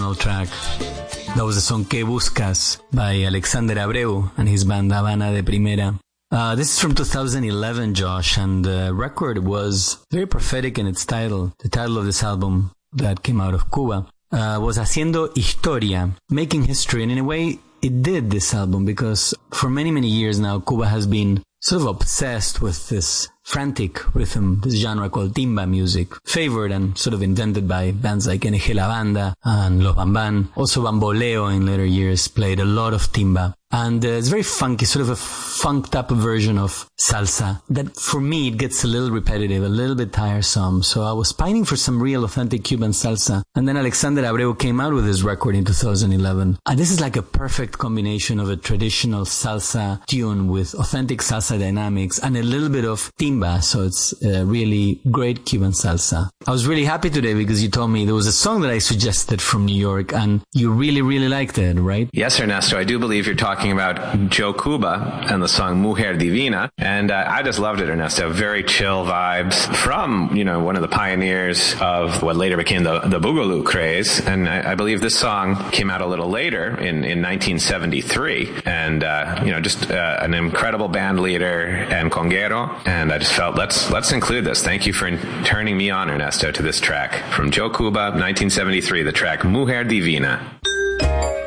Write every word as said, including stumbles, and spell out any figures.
phenomenal track. That was the song Que Buscas by Alexander Abreu and his band Habana de Primera. Uh, this is from two thousand eleven, Josh, and the record was very prophetic in its title. The title of this album that came out of Cuba uh, was Haciendo Historia, making history. And in a way, it did, this album, because for many, many years now, Cuba has been sort of obsessed with this frantic rhythm, this genre called timba music, favored and sort of invented by bands like N G La Banda and Los Bamban. Also Bamboleo in later years played a lot of timba. And uh, it's very funky, sort of a funked up version of salsa that for me it gets a little repetitive, a little bit tiresome. So I was pining for some real authentic Cuban salsa. And then Alexander Abreu came out with his record in two thousand eleven. And this is like a perfect combination of a traditional salsa tune with authentic salsa dynamics and a little bit of timba. So it's uh, really great Cuban salsa. I was really happy today because you told me there was a song that I suggested from New York and you really, really liked it, right? Yes, Ernesto. I do believe you're talking about Joe Cuba and the song Mujer Divina. And uh, I just loved it, Ernesto. Very chill vibes from, you know, one of the pioneers of what later became the, the Boogaloo craze. And I, I believe this song came out a little later in, in nineteen seventy-three. And, uh, you know, just uh, an incredible band leader and conguero. And I just felt, let's, let's include this. Thank you for turning me on, Ernesto, to this track from Joe Cuba, nineteen seventy-three, the track Mujer Divina.